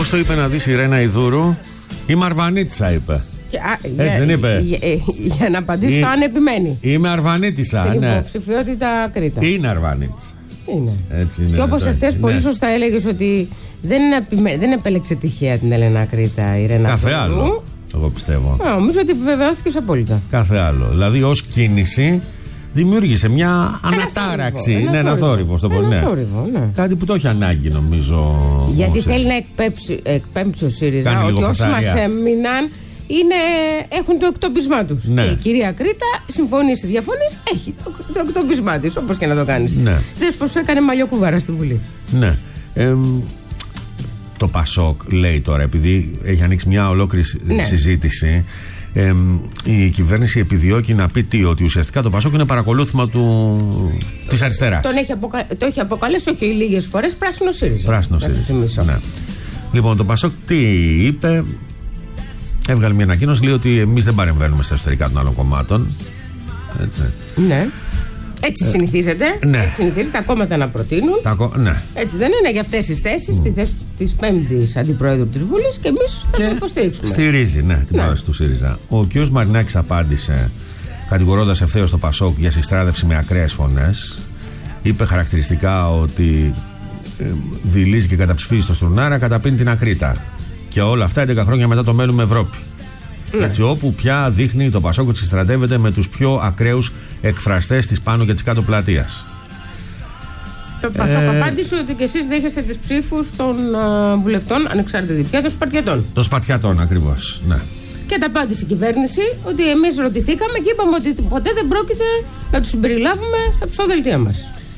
το είπε να δεις η Ρένα Ιδούρου? Είμαι Αρβανίτισσα, είπε. Έτσι δεν είπε? Για να απαντήσω αν επιμένει. Είμαι Αρβανίτισσα. Στην υποψηφιότητα Κρήτα. Είναι Αρβανίτισσα. Είναι. Έτσι είναι. Και όπως εχθές πολύ σωστά έλεγες ότι δεν επέλεξε τυχαία την Έλενα Κρήτα η Ρένα. Κάθε άλλο. Εγώ πιστεύω. Νομίζω ότι επιβεβαιώθηκες απόλυτα. Κάθε άλλο. Δηλαδή ως κίνηση δημιούργησε μια ανατάραξη. Ένα θόρυβο στο πολύ. Ναι. Κάτι που το έχει ανάγκη, νομίζω. Γιατί θέλει να εκπέμψει ο ΣΥΡΙΖΑ ότι όσοι μας έμειναν έχουν το εκτόπισμά τους. Ναι. Και η κυρία Κρήτα, συμφωνείς ή διαφωνείς, έχει το εκτόπισμά της, όπως και να το κάνεις. Ναι. Δες πως έκανε μαλλιοκούβαρα στην Βουλή. Ναι. Το Πασόκ λέει τώρα, επειδή έχει ανοίξει μια ολόκληρη συζήτηση, η κυβέρνηση επιδιώκει να πει ότι ουσιαστικά το Πασόκ είναι παρακολούθημα της αριστεράς. Το έχει αποκαλέσει όχι λίγες φορές πράσινο ΣΥΡΙΖΑ. Πράσινο ΣΥΡΙΖΑ. Ναι. Λοιπόν, το Πασόκ τι είπε? Έβγαλε μια ανακοίνωση, λέει ότι εμείς δεν παρεμβαίνουμε στα εσωτερικά των άλλων κομμάτων. Έτσι. Ναι. Έτσι συνηθίζεται. Ναι. Έτσι συνηθίζεται τα κόμματα να προτείνουν. Ναι. Έτσι δεν είναι για αυτές τις θέσεις, τη θέση της 5ης αντιπρόεδρου της Βουλής και εμείς θα το υποστηρίξουμε. Στηρίζει, την πρόταση του ΣΥΡΙΖΑ. Ο κ. Μαρινάκης απάντησε κατηγορώντας ευθέως το Πασόκ για συστράτευση με ακραίες φωνές. Είπε χαρακτηριστικά ότι δειλίζει και καταψηφίζει στο Στουρνάρα, καταπίνει την Ακρίτα. Και όλα αυτά 11 χρόνια μετά το μέλλον Ευρώπη. Ναι. Έτσι, όπου πια δείχνει το Πασόκ ότι συστρατεύεται με τους πιο ακραίους εκφραστές της πάνω και της κάτω πλατείας. Το Πασόκ απάντησε ότι και εσείς δέχεστε τις ψήφους των βουλευτών ανεξάρτητη πια των Σπαρτιατών. Των Σπαρτιατών, ακριβώς. Ναι. Και τα απάντησε η κυβέρνηση ότι εμείς ρωτηθήκαμε και είπαμε ότι ποτέ δεν πρόκειται να τους συμπεριλάβουμε στα ψηφοδελτία μας.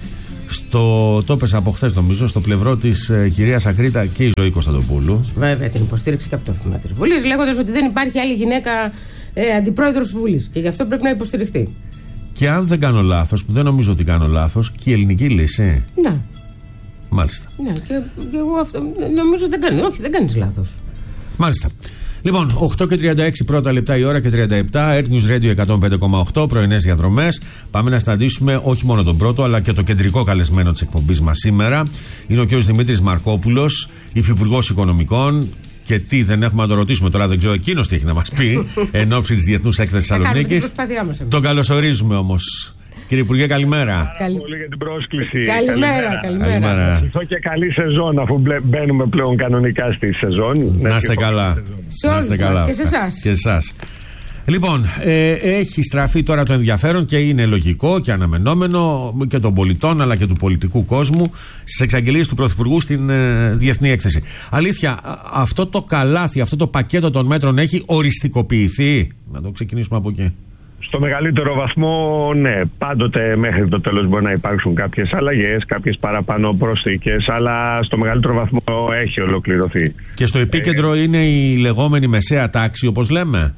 Το έπεσε από χθες, νομίζω, στο πλευρό της κυρίας Ακρίτα και η Ζωή Κωνσταντοπούλου. Βέβαια, την υποστήριξε και από το βήμα της Βουλής, λέγοντας ότι δεν υπάρχει άλλη γυναίκα αντιπρόεδρος της Βουλής και γι' αυτό πρέπει να υποστηριχθεί. Και αν δεν κάνω λάθος, που δεν νομίζω ότι κάνω λάθος, και η ελληνική λύση. Ναι. Μάλιστα. Ναι, και εγώ αυτό νομίζω δεν κάνεις λάθος. Μάλιστα. Λοιπόν, 8 και 36 πρώτα λεπτά η ώρα και 37, Earth News Radio 105,8, πρωινές διαδρομές. Πάμε να συναντήσουμε όχι μόνο τον πρώτο, αλλά και το κεντρικό καλεσμένο της εκπομπής μας σήμερα. Είναι ο κ. Δημήτρης Μαρκόπουλος, υφυπουργός Οικονομικών. Και τι δεν έχουμε να το ρωτήσουμε τώρα, δεν ξέρω εκείνος τι έχει να μας πει εν ώψη της Διεθνούς Έκθεσης Θεσσαλονίκης. Τον καλωσορίζουμε όμως. Κύριε Υπουργέ, καλημέρα. Ευχαριστώ πολύ για την πρόσκληση. Καλημέρα. Ευχαριστώ και καλή σεζόν, αφού μπαίνουμε πλέον κανονικά στη σεζόν. Να είστε καλά. Σε όλους μας και σε εσάς. Και εσάς. Λοιπόν, έχει στραφεί τώρα το ενδιαφέρον και είναι λογικό και αναμενόμενο και των πολιτών αλλά και του πολιτικού κόσμου στις εξαγγελίες του Πρωθυπουργού στην Διεθνή Έκθεση. Αλήθεια, αυτό το καλάθι, αυτό το πακέτο των μέτρων έχει οριστικοποιηθεί? Να το ξεκινήσουμε από εκεί. Στο μεγαλύτερο βαθμό, ναι. Πάντοτε μέχρι το τέλος μπορεί να υπάρξουν κάποιες αλλαγές, κάποιες παραπάνω προσθήκες, αλλά στο μεγαλύτερο βαθμό έχει ολοκληρωθεί. Και στο επίκεντρο είναι η λεγόμενη μεσαία τάξη, όπως λέμε.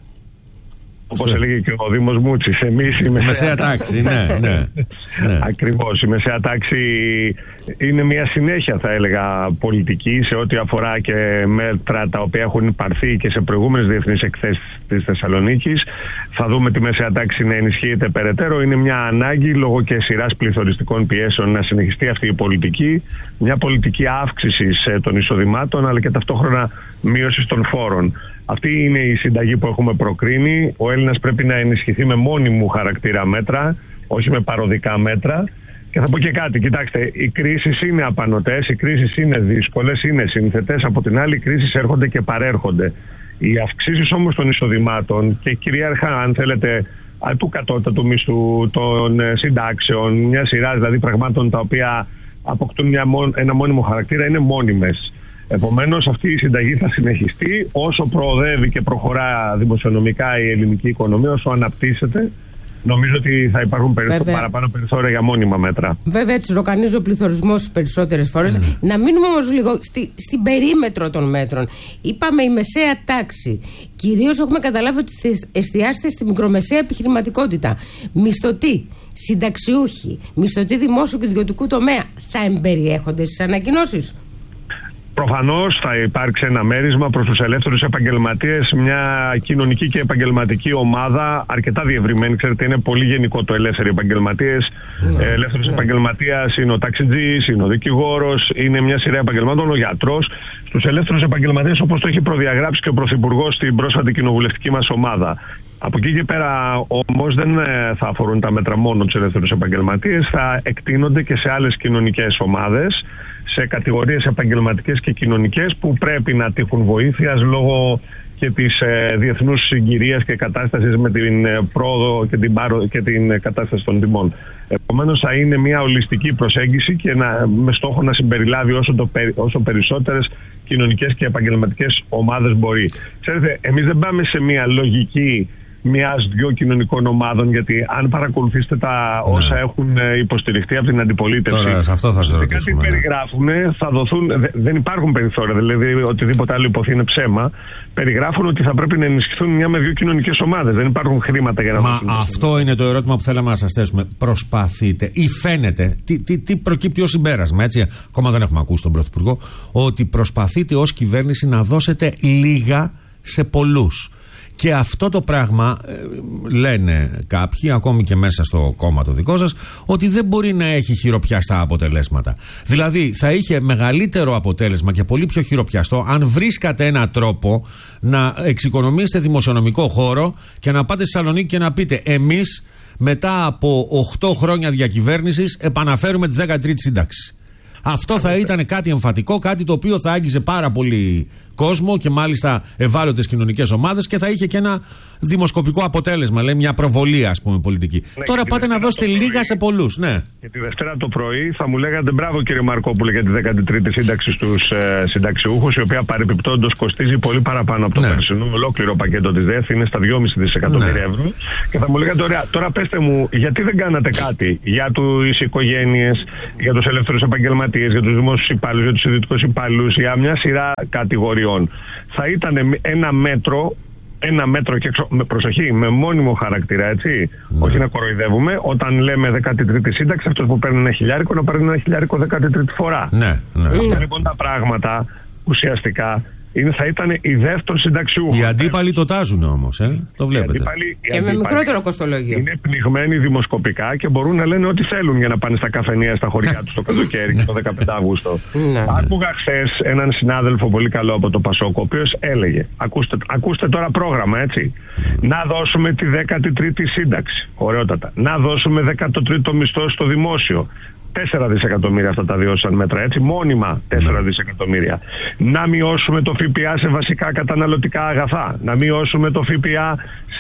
Όπως έλεγε και ο Δήμος Μούτσης, εμείς η μεσαία τάξη, ναι. Ακριβώς, η μεσαία τάξη είναι μια συνέχεια, θα έλεγα, πολιτική σε ό,τι αφορά και μέτρα τα οποία έχουν υπαρθεί και σε προηγούμενες διεθνείς εκθέσεις της Θεσσαλονίκης. Θα δούμε τη μεσαία τάξη να ενισχύεται περαιτέρω. Είναι μια ανάγκη λόγω και σειράς πληθωριστικών πιέσεων να συνεχιστεί αυτή η πολιτική. Μια πολιτική αύξησης των εισοδημάτων αλλά και ταυτόχρονα μείωσης των φόρων. Αυτή είναι η συνταγή που έχουμε προκρίνει. Ο Έλληνας πρέπει να ενισχυθεί με μόνιμου χαρακτήρα μέτρα, όχι με παροδικά μέτρα. Και θα πω και κάτι, κοιτάξτε, οι κρίσεις είναι απανωτές, οι κρίσεις είναι δύσκολες, είναι σύνθετες. Από την άλλη, οι κρίσεις έρχονται και παρέρχονται. Οι αυξήσεις όμως των εισοδημάτων και κυρίαρχα, αν θέλετε, του κατώτατου μισθού, των συντάξεων, μια σειρά δηλαδή πραγμάτων τα οποία αποκτούν ένα μόνιμο χαρακτήρα, είναι μόνιμες. Επομένως, αυτή η συνταγή θα συνεχιστεί όσο προοδεύει και προχωρά δημοσιονομικά η ελληνική οικονομία, όσο αναπτύσσεται. Νομίζω ότι θα υπάρχουν παραπάνω περιθώρια για μόνιμα μέτρα. Βέβαια, έτσι ροκανίζει ο πληθωρισμός τις περισσότερες φορές. Να μείνουμε όμως λίγο στην περίμετρο των μέτρων. Είπαμε η μεσαία τάξη. Κυρίως έχουμε καταλάβει ότι εστιάστε στη μικρομεσαία επιχειρηματικότητα. Μισθωτοί, συνταξιούχοι, μισθωτοί δημόσιου και ιδιωτικού τομέα θα εμπεριέχονται στις ανακοινώσεις? Προφανώς θα υπάρξει ένα μέρισμα προς τους ελεύθερους επαγγελματίες, μια κοινωνική και επαγγελματική ομάδα αρκετά διευρυμένη. Ξέρετε, είναι πολύ γενικό το ελεύθεροι επαγγελματίες. Ελεύθερος επαγγελματίας είναι ο ταξιτζής, είναι ο δικηγόρος, είναι μια σειρά επαγγελμάτων, ο γιατρός. Στους ελεύθερους επαγγελματίες, όπως το έχει προδιαγράψει και ο Πρωθυπουργός στην πρόσφατη κοινοβουλευτική μας ομάδα. Από εκεί και πέρα όμως δεν θα αφορούν τα μέτρα μόνο τους ελεύθερους επαγγελματίες, θα εκτείνονται και σε άλλες κοινωνικές ομάδες, σε κατηγορίες επαγγελματικές και κοινωνικές που πρέπει να τύχουν βοήθειας λόγω και της διεθνούς συγκυρίας και κατάστασης με την πρόοδο και την κατάσταση των τιμών. Επομένως θα είναι μια ολιστική προσέγγιση και με στόχο να συμπεριλάβει όσο περισσότερες κοινωνικές και επαγγελματικές ομάδες μπορεί. Ξέρετε, εμείς δεν πάμε σε μια λογική μιας-δυο κοινωνικών ομάδων, γιατί αν παρακολουθήσετε τα όσα έχουν υποστηριχτεί από την αντιπολίτευση, τώρα, σε αυτό θα σε ρωτήσουμε, κάτι περιγράφουν, θα δοθούν, δεν υπάρχουν περιθώρια, δηλαδή οτιδήποτε άλλο υποθεί είναι ψέμα. Περιγράφουν ότι θα πρέπει να ενισχυθούν μια με δύο κοινωνικές ομάδες. Δεν υπάρχουν χρήματα για να δώσουν. Μα αυτό είναι το ερώτημα που θέλαμε να σας θέσουμε. Προσπαθείτε ή φαίνεται, τι προκύπτει ως συμπέρασμα, έτσι, ακόμα δεν έχουμε ακούσει τον Πρωθυπουργό, ότι προσπαθείτε ως κυβέρνηση να δώσετε λίγα σε πολλούς. Και αυτό το πράγμα λένε κάποιοι, ακόμη και μέσα στο κόμμα το δικό σας, ότι δεν μπορεί να έχει χειροπιαστά αποτελέσματα. Δηλαδή θα είχε μεγαλύτερο αποτέλεσμα και πολύ πιο χειροπιαστό αν βρίσκατε έναν τρόπο να εξοικονομήσετε δημοσιονομικό χώρο και να πάτε στη Θεσσαλονίκη και να πείτε, εμείς μετά από 8 χρόνια διακυβέρνησης επαναφέρουμε τη 13η σύνταξη. Αυτό θα ήταν κάτι εμφατικό, κάτι το οποίο θα άγγιζε πάρα πολύ κόσμο και μάλιστα ευάλωτες κοινωνικές ομάδες και θα είχε και ένα δημοσκοπικό αποτέλεσμα, λέει μια προβολή, ας πούμε, πολιτική. Ναι, τώρα πάτε να δώσετε λίγα σε πολλούς, ναι. Και τη Δευτέρα το πρωί θα μου λέγατε μπράβο κύριε Μαρκόπουλε για τη 13η σύνταξη στους συνταξιούχους, η οποία παρεμπιπτόντως κοστίζει πολύ παραπάνω από το περσινό ολόκληρο πακέτο της ΔΕΘ, είναι στα 2,5 δισεκατομμύρια ευρώ. Και θα μου λέγατε, ωραία, τώρα πέστε μου, γιατί δεν κάνατε κάτι για τις οικογένειες, για τους ελεύθερους επαγγελματίες, για τους δημόσιους υπάλληλους, για τους ιδιωτικούς υπάλληλους, για μια σειρά κατηγοριών. Θα ήταν ένα μέτρο και προσοχή, με μόνιμο χαρακτήρα, έτσι. Όχι να κοροϊδεύουμε. Όταν λέμε 13η σύνταξη, αυτός που παίρνει 1.000 να παίρνει 1.000 13η φορά. Αυτά λοιπόν τα πράγματα ουσιαστικά θα ήταν η δεύτερη συνταξιούχοι. Οι αντίπαλοι το τάζουν όμως, το βλέπετε. Και με μικρότερο κοστολόγιο. Είναι πνιγμένοι δημοσκοπικά και μπορούν να λένε ό,τι θέλουν για να πάνε στα καφενεία στα χωριά τους το καλοκαίρι και το 15 Αυγούστο. Άκουγα χθες έναν συνάδελφο πολύ καλό από το Πασόκ, ο οποίος έλεγε, ακούστε τώρα πρόγραμμα, έτσι. Να δώσουμε τη 13η σύνταξη. Ωραιότατα. Να δώσουμε 13ο μισθό στο δημόσιο. 4 δισεκατομμύρια αυτά τα δύο σαν μέτρα, έτσι, μόνιμα 4 δισεκατομμύρια. Να μειώσουμε το ΦΠΑ σε βασικά καταναλωτικά αγαθά. Να μειώσουμε το ΦΠΑ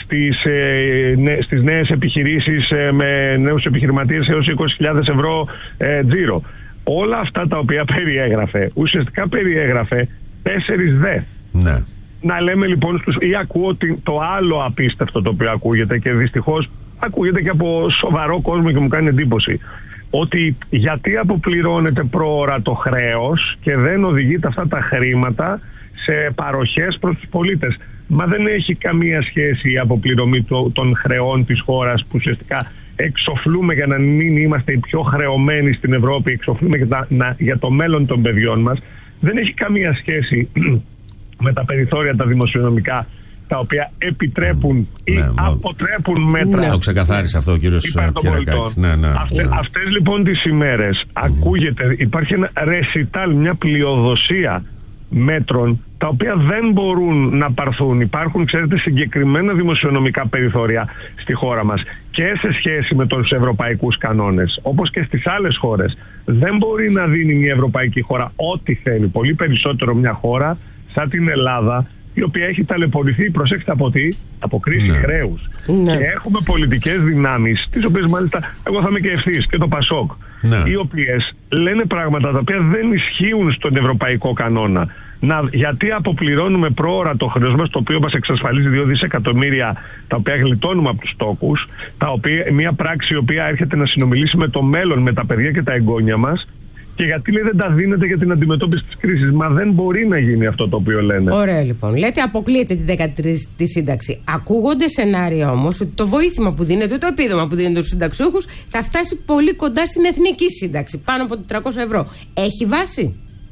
στις νέες επιχειρήσεις με νέους επιχειρηματίες έως 20.000 ευρώ τζίρο. Όλα αυτά τα οποία περιέγραφε, ουσιαστικά περιέγραφε 4 ΔΕΘ. Ναι. Να λέμε λοιπόν ή ακούω το άλλο απίστευτο το οποίο ακούγεται και δυστυχώς ακούγεται και από σοβαρό κόσμο και μου κάνει εντύπωση. Ότι γιατί αποπληρώνεται πρόωρα το χρέος και δεν οδηγείται αυτά τα χρήματα σε παροχές προς τους πολίτες. Μα δεν έχει καμία σχέση η αποπληρωμή των χρεών της χώρας που ουσιαστικά εξοφλούμε για να μην είμαστε οι πιο χρεωμένοι στην Ευρώπη, εξοφλούμε για το μέλλον των παιδιών μας. Δεν έχει καμία σχέση με τα περιθώρια τα δημοσιονομικά τα οποία επιτρέπουν ή αποτρέπουν μέτρα. Το ξεκαθάρισε αυτό ο κύριος Κυριακάκης. Αυτές λοιπόν τις ημέρες ακούγεται, υπάρχει ένα ρεσιτάλ, μια πλειοδοσία μέτρων τα οποία δεν μπορούν να πάρθουν. Υπάρχουν, ξέρετε, συγκεκριμένα δημοσιονομικά περιθώρια στη χώρα μας και σε σχέση με τους ευρωπαϊκούς κανόνες, όπως και στις άλλες χώρες. Δεν μπορεί να δίνει μια ευρωπαϊκή χώρα ό,τι θέλει. Πολύ περισσότερο μια χώρα σαν την Ελλάδα, η οποία έχει ταλαιπωρηθεί, προσέξτε από κρίση χρέους. Και έχουμε πολιτικές δυνάμεις, τις οποίες μάλιστα εγώ θα είμαι και ευθύς, και το Πασόκ, οι οποίες λένε πράγματα τα οποία δεν ισχύουν στον ευρωπαϊκό κανόνα. Γιατί αποπληρώνουμε πρόωρα το χρέος μας, το οποίο μας εξασφαλίζει 2 δισεκατομμύρια, τα οποία γλιτώνουμε από τους τόκους, μια πράξη η οποία έρχεται να συνομιλήσει με το μέλλον, με τα παιδιά και τα εγγόνια μας. Και γιατί λέει δεν τα δίνεται για την αντιμετώπιση της κρίσης. Μα δεν μπορεί να γίνει αυτό το οποίο λένε. Ωραία λοιπόν. Λέτε αποκλείεται την 13η σύνταξη. Ακούγονται σενάρια όμως ότι το βοήθημα που δίνεται, το επίδομα που δίνεται στους συνταξιούχους θα φτάσει πολύ κοντά στην εθνική σύνταξη. Πάνω από 400 ευρώ. Έχει βάση?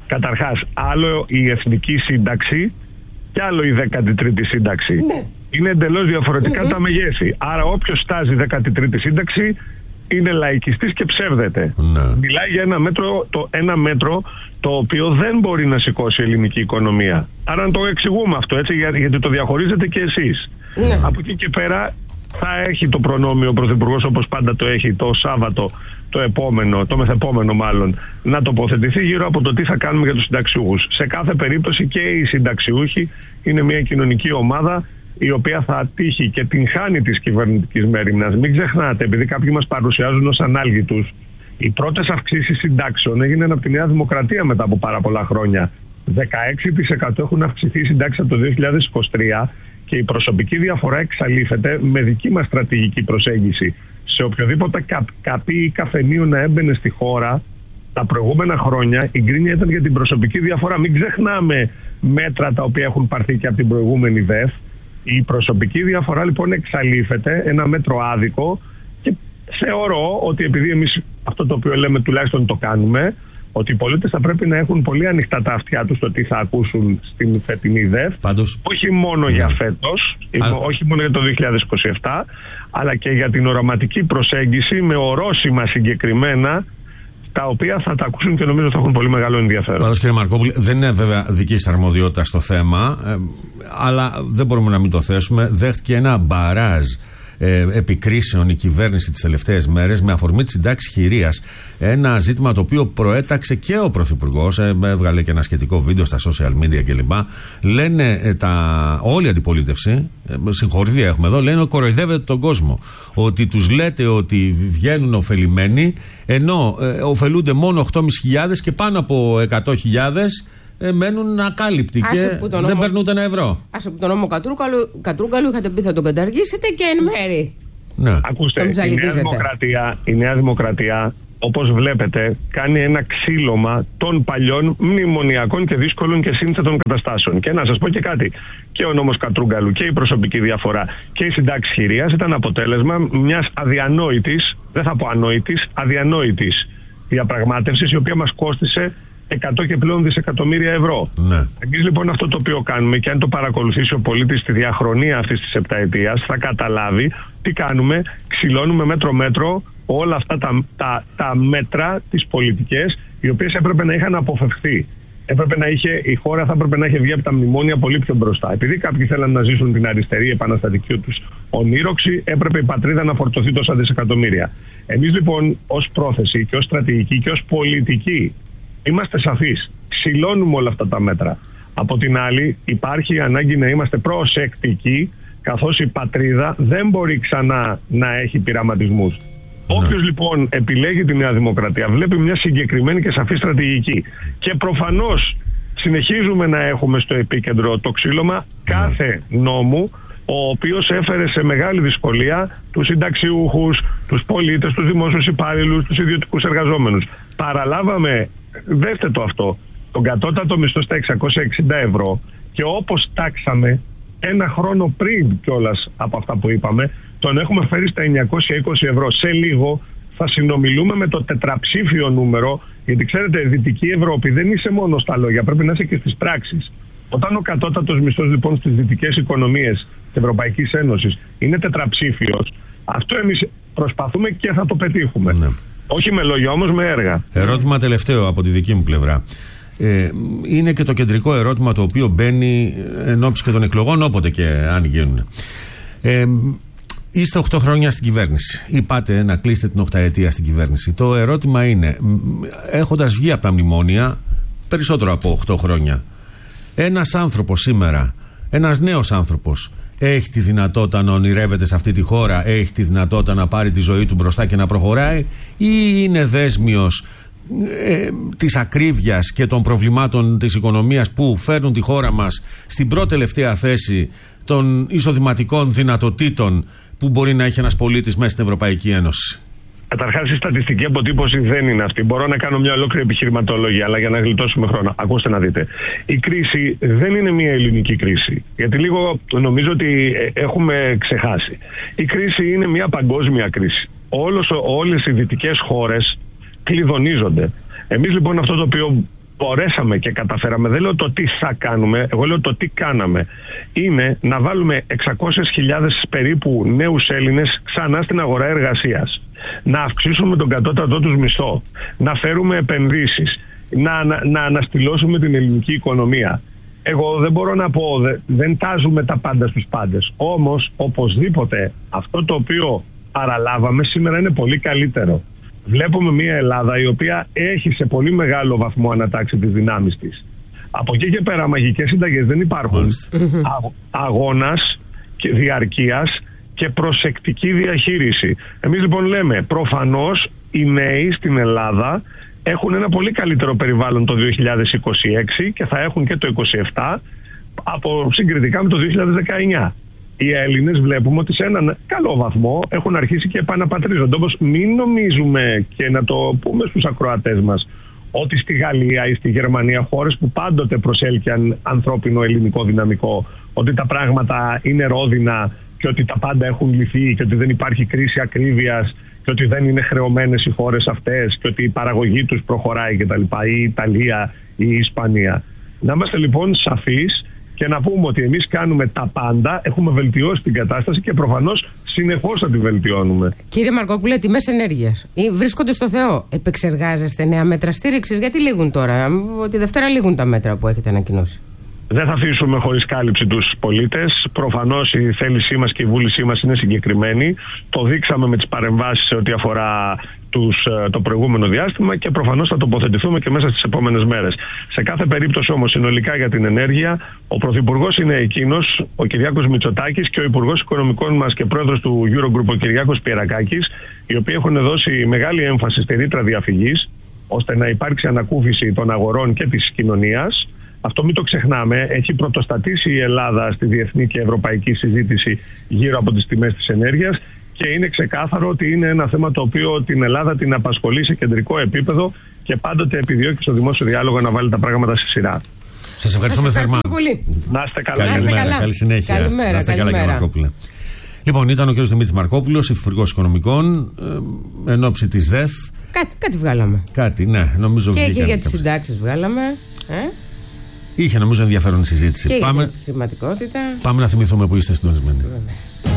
Καταρχάς, άλλο η εθνική σύνταξη και άλλο η 13η σύνταξη. Ναι. Είναι εντελώς διαφορετικά τα μεγέθη. Άρα όποιος στάζει 13η σύνταξη είναι λαϊκιστής και ψεύδεται. Ναι. Μιλάει για ένα μέτρο το οποίο δεν μπορεί να σηκώσει η ελληνική οικονομία. Άρα να το εξηγούμε αυτό, έτσι, γιατί το διαχωρίζετε και εσείς. Ναι. Από εκεί και πέρα θα έχει το προνόμιο ο Πρωθυπουργός, όπως πάντα το έχει, το Σάββατο το μεθεπόμενο μάλλον, να τοποθετηθεί γύρω από το τι θα κάνουμε για τους συνταξιούχους. Σε κάθε περίπτωση και οι συνταξιούχοι είναι μια κοινωνική ομάδα η οποία θα τύχει και την χάνει της κυβερνητικής μέριμνας. Μην ξεχνάτε, επειδή κάποιοι μας παρουσιάζουν ως ανάλγητους, οι πρώτες αυξήσεις συντάξεων έγιναν από τη Νέα Δημοκρατία μετά από πάρα πολλά χρόνια. 16% έχουν αυξηθεί οι συντάξεις από το 2023 και η προσωπική διαφορά εξαλείφεται με δική μας στρατηγική προσέγγιση. Σε οποιοδήποτε καπί ή καφενείο να έμπαινε στη χώρα τα προηγούμενα χρόνια, η γκρίνια ήταν για την προσωπική διαφορά. Μην ξεχνάμε μέτρα τα οποία έχουν πάρθει και από την προηγούμενη ΔΕΦ. Η προσωπική διαφορά λοιπόν εξαλείφεται, ένα μέτρο άδικο, και θεωρώ ότι επειδή εμείς αυτό το οποίο λέμε τουλάχιστον το κάνουμε, ότι οι πολίτες θα πρέπει να έχουν πολύ ανοιχτά τα αυτιά τους το τι θα ακούσουν στην φετινή ΔΕΦ. Πάντως, όχι μόνο για φέτος, όχι μόνο για το 2027, αλλά και για την οραματική προσέγγιση με ορόσημα συγκεκριμένα, τα οποία θα τα ακούσουν και νομίζω θα έχουν πολύ μεγάλο ενδιαφέρον. Πάντως, κύριε Μαρκόπουλε, δεν είναι βέβαια δική σας αρμοδιότητα στο θέμα, αλλά δεν μπορούμε να μην το θέσουμε. Δέχτηκε ένα μπαράζ επικρίσεων η κυβέρνηση τις τελευταίες μέρες με αφορμή τη συντάξη χειρίας. Ένα ζήτημα το οποίο προέταξε και ο Πρωθυπουργός, έβγαλε και ένα σχετικό βίντεο στα social media κλπ. Λένε όλη η αντιπολίτευση, συγχωρητήρια έχουμε εδώ, λένε ότι κοροϊδεύετε τον κόσμο. Ότι τους λέτε ότι βγαίνουν ωφελημένοι, ενώ ωφελούνται μόνο 8.500 και πάνω από 100.000 μένουν ακάλυπτοι και δεν παίρνουν ούτε ένα ευρώ. Άσε που τον νόμο Κατρούγκαλου είχατε πει θα τον καταργήσετε και εν μέρη. Ναι. Ακούστε, η Νέα Δημοκρατία, όπως βλέπετε, κάνει ένα ξύλωμα των παλιών μνημονιακών και δύσκολων και σύνθετων καταστάσεων. Και να σας πω και κάτι. Και ο νόμος Κατρούγκαλου και η προσωπική διαφορά και η συντάξη χειρίας ήταν αποτέλεσμα μιας αδιανόητης, δεν θα πω ανόητης, αδιανόητης διαπραγμάτευσης, η οποία μας κόστισε 100 και πλέον δισεκατομμύρια ευρώ. Ναι. Εμείς λοιπόν αυτό το οποίο κάνουμε, και αν το παρακολουθήσει ο πολίτης στη διαχρονία αυτής της επταετίας, θα καταλάβει τι κάνουμε. Ξυλώνουμε μέτρο-μέτρο όλα αυτά τα μέτρα, τις πολιτικές, οι οποίες έπρεπε να είχαν αποφευχθεί. Η χώρα θα έπρεπε να είχε βγει από τα μνημόνια πολύ πιο μπροστά. Επειδή κάποιοι θέλαν να ζήσουν την αριστερή επαναστατική τους ονείροξη, έπρεπε η πατρίδα να φορτωθεί τόσα δισεκατομμύρια. Εμείς λοιπόν ως πρόθεση και ως στρατηγική και ως πολιτική είμαστε σαφείς. Ξυλώνουμε όλα αυτά τα μέτρα. Από την άλλη, υπάρχει ανάγκη να είμαστε προσεκτικοί, καθώς η πατρίδα δεν μπορεί ξανά να έχει πειραματισμούς. Όποιος λοιπόν επιλέγει τη Νέα Δημοκρατία βλέπει μια συγκεκριμένη και σαφή στρατηγική. Και προφανώς συνεχίζουμε να έχουμε στο επίκεντρο το ξύλωμα κάθε νόμου, ο οποίος έφερε σε μεγάλη δυσκολία τους συνταξιούχους, τους πολίτες, τους δημόσιους υπάλληλους, τους ιδιωτικούς εργαζόμενους. Παραλάβαμε, δέστε το αυτό, τον κατώτατο μισθό στα 660 ευρώ και όπως τάξαμε ένα χρόνο πριν κιόλας από αυτά που είπαμε, τον έχουμε φέρει στα 920 ευρώ. Σε λίγο θα συνομιλούμε με το τετραψήφιο νούμερο, γιατί ξέρετε, Δυτική Ευρώπη δεν είσαι μόνο στα λόγια, πρέπει να είσαι και στις πράξεις. Όταν ο κατώτατος μισθός λοιπόν στις δυτικές οικονομίες της Ευρωπαϊκής Ένωσης είναι τετραψήφιος, αυτό εμείς προσπαθούμε και θα το πετύχουμε. Ναι. Όχι με λόγια όμως, με έργα. Ερώτημα τελευταίο από τη δική μου πλευρά. Είναι και το κεντρικό ερώτημα το οποίο μπαίνει εν ώψη και των εκλογών, όποτε και αν γίνουν. Είστε 8 χρόνια στην κυβέρνηση. Είπατε να κλείσετε την 8ετία στην κυβέρνηση. Το ερώτημα είναι, έχοντας βγει από τα μνημόνια περισσότερο από 8 χρόνια, ένας άνθρωπος σήμερα, ένας νέος άνθρωπος, έχει τη δυνατότητα να ονειρεύεται σε αυτή τη χώρα, έχει τη δυνατότητα να πάρει τη ζωή του μπροστά και να προχωράει, ή είναι δέσμιος της ακρίβειας και των προβλημάτων της οικονομίας που φέρνουν τη χώρα μας στην πρώτη τελευταία θέση των εισοδηματικών δυνατοτήτων που μπορεί να έχει ένας πολίτης μέσα στην Ευρωπαϊκή Ένωση? Καταρχάς, η στατιστική αποτύπωση δεν είναι αυτή. Μπορώ να κάνω μια ολόκληρη επιχειρηματολογία, αλλά για να γλιτώσουμε χρόνο. Ακούστε να δείτε. Η κρίση δεν είναι μια ελληνική κρίση. Γιατί λίγο νομίζω ότι έχουμε ξεχάσει. Η κρίση είναι μια παγκόσμια κρίση. Όλες οι δυτικές χώρες κλειδονίζονται. Εμείς λοιπόν αυτό το οποίο μπορέσαμε και καταφέραμε, δεν λέω το τι θα κάνουμε, εγώ λέω το τι κάναμε, είναι να βάλουμε 600.000 περίπου νέους Έλληνες ξανά στην αγορά εργασίας, να αυξήσουμε τον κατώτατό τους μισθό, να φέρουμε επενδύσεις, να αναστηλώσουμε την ελληνική οικονομία. Εγώ δεν μπορώ να πω, δεν τάζουμε τα πάντα στους πάντες. Όμως, οπωσδήποτε, αυτό το οποίο παραλάβαμε σήμερα είναι πολύ καλύτερο. Βλέπουμε μια Ελλάδα η οποία έχει σε πολύ μεγάλο βαθμό ανατάξει τις δυνάμεις της. Από εκεί και πέρα μαγικές συνταγές δεν υπάρχουν. Αγώνας και διαρκείας και προσεκτική διαχείριση. Εμείς λοιπόν λέμε, προφανώς οι νέοι στην Ελλάδα έχουν ένα πολύ καλύτερο περιβάλλον το 2026 και θα έχουν και το 2027 συγκριτικά με το 2019. Οι Έλληνες βλέπουμε ότι σε έναν καλό βαθμό έχουν αρχίσει και επαναπατρίζονται. Όμως μην νομίζουμε, και να το πούμε στους ακροατές μας, ότι στη Γαλλία ή στη Γερμανία, χώρες που πάντοτε προσέλκυαν ανθρώπινο ελληνικό δυναμικό, ότι τα πράγματα είναι ρόδινα και ότι τα πάντα έχουν λυθεί και ότι δεν υπάρχει κρίση ακρίβειας και ότι δεν είναι χρεωμένες οι χώρες αυτές και ότι η παραγωγή τους προχωράει κτλ. Η Ιταλία ή η Ισπανία. Να είμαστε λοιπόν σαφείς και να πούμε ότι εμείς κάνουμε τα πάντα, έχουμε βελτιώσει την κατάσταση και προφανώς συνεχώς θα τη βελτιώνουμε. Κύριε Μαρκόπουλε, τιμές ενέργειας βρίσκονται στο Θεό. Επεξεργάζεστε νέα μέτρα στήριξης? Γιατί λήγουν τώρα? Τη Δευτέρα λήγουν τα μέτρα που έχετε ανακοινώσει. Δεν θα αφήσουμε χωρίς κάλυψη τους πολίτες. Προφανώς η θέλησή μας και η βούλησή μας είναι συγκεκριμένη. Το δείξαμε με τις παρεμβάσεις σε ό,τι αφορά το προηγούμενο διάστημα και προφανώς θα τοποθετηθούμε και μέσα στις επόμενες μέρες. Σε κάθε περίπτωση όμως, συνολικά για την ενέργεια, ο Πρωθυπουργός είναι εκείνος, ο Κυριάκος Μητσοτάκης, και ο Υπουργός Οικονομικών μας και Πρόεδρος του Eurogroup, ο Κυριάκος Πιερακάκης, οι οποίοι έχουν δώσει μεγάλη έμφαση στη ρήτρα διαφυγής, ώστε να υπάρξει ανακούφιση των αγορών και της κοινωνίας. Αυτό μην το ξεχνάμε, έχει πρωτοστατήσει η Ελλάδα στη διεθνή και ευρωπαϊκή συζήτηση γύρω από τις τιμές της ενέργειας και είναι ξεκάθαρο ότι είναι ένα θέμα το οποίο την Ελλάδα την απασχολεί σε κεντρικό επίπεδο και πάντοτε επιδιώκει στο δημόσιο διάλογο να βάλει τα πράγματα στη σειρά. Σας ευχαριστούμε θερμά. Πολύ. Να είστε καλά. Καλημέρα, καλή συνέχεια. Καλημέρα, να είστε καλά, κύριε Μαρκόπουλε. Λοιπόν, ήταν ο κ. Δημήτρης Μαρκόπουλος, Υφυπουργός Οικονομικών, εν ώψη της ΔΕΘ. Κάτι βγάλαμε. Κάτι, ναι, νομίζω. Και για τις συντάξεις βγάλαμε. Είχε νομίζω ενδιαφέρον η συζήτηση. Και πάμε, η χρηματικότητα. Πάμε να θυμηθούμε που είστε συντονισμένοι.